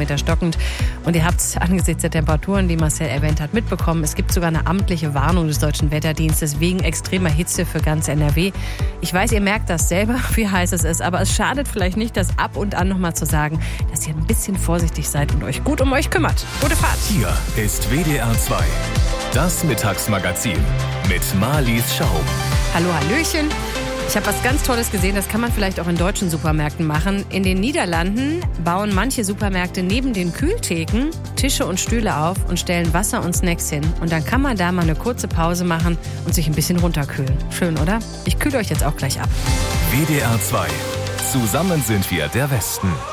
Kilometer stockend. Und ihr habt es angesichts der Temperaturen, die Marcel erwähnt hat, mitbekommen. Es gibt sogar eine amtliche Warnung des Deutschen Wetterdienstes wegen extremer Hitze für ganz NRW. Ich weiß, ihr merkt das selber, wie heiß es ist, aber es schadet vielleicht nicht, das ab und an nochmal zu sagen, dass ihr ein bisschen vorsichtig seid und euch gut um euch kümmert. Gute Fahrt. Hier ist WDR 2, das Mittagsmagazin mit Marlies Schaum. Hallo, hallöchen. Ich habe was ganz Tolles gesehen, das kann man vielleicht auch in deutschen Supermärkten machen. In den Niederlanden bauen manche Supermärkte neben den Kühltheken Tische und Stühle auf und stellen Wasser und Snacks hin. Und dann kann man da mal eine kurze Pause machen und sich ein bisschen runterkühlen. Schön, oder? Ich kühle euch jetzt auch gleich ab. WDR 2, zusammen sind wir der Westen.